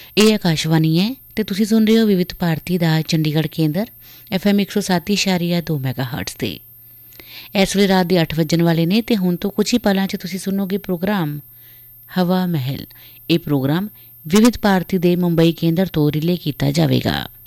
ਇਹ ਆਕਾਸ਼ਵਾਣੀ ਹੈ ਅਤੇ ਤੁਸੀਂ ਸੁਣ ਰਹੇ ਹੋ ਵਿਵਿਧ ਭਾਰਤੀ ਦਾ ਚੰਡੀਗੜ੍ਹ ਕੇਂਦਰ FM 107.2 ਮੈਗਾਹਰਟਜ਼ 'ਤੇ। ਇਸ ਵੇਲੇ ਰਾਤ ਦੇ 8 ਵੱਜਣ ਵਾਲੇ ਨੇ ਅਤੇ ਹੁਣ ਤੋਂ ਕੁਝ ਹੀ ਪਲਾਂ 'ਚ ਤੁਸੀਂ ਸੁਣੋਗੇ ਪ੍ਰੋਗਰਾਮ ਹਵਾ ਮਹਿਲ। ਇਹ ਪ੍ਰੋਗਰਾਮ ਵਿਵਿਧ ਭਾਰਤੀ ਦੇ ਮੁੰਬਈ ਕੇਂਦਰ ਤੋਂ ਰਿਲੇ ਕੀਤਾ ਜਾਵੇਗਾ।